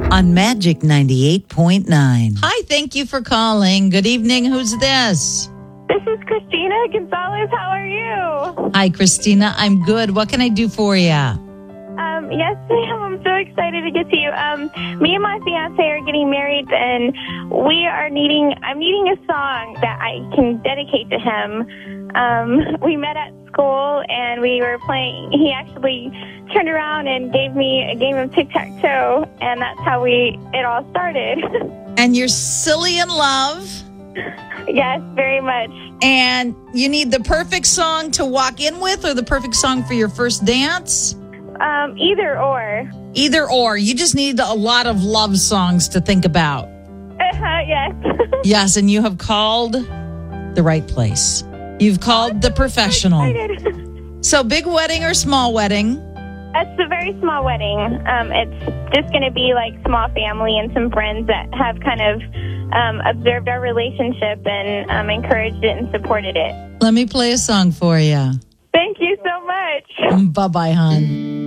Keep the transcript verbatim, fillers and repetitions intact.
on Magic ninety-eight point nine. Hi, thank you for calling. Good evening. Who's this? This is Christina Gonzalez. How are you? Hi, Christina. I'm good. What can I do for you? Um, yes, ma'am. I'm so excited to get to you. Um, me and my fiance are getting married, and we are needing. I'm needing a song that I can dedicate to him. Um, we met at school, and we were playing. He actually turned around and gave me a game of tic-tac-toe, and that's how we it all started. And you're silly in love, Yes, very much. and you need the perfect song to walk in with or the perfect song for your first dance? Um, either or. Either or. You just need a lot of love songs to think about. Uh-huh, yes. Yes, and you have called the right place. You've called the professional. Excited. So big wedding or small wedding? It's a very small wedding. Um, it's just going to be like small family and some friends that have kind of um, observed our relationship and um, encouraged it and supported it. Let me play a song for you. Thank you so much. Bye-bye, hon.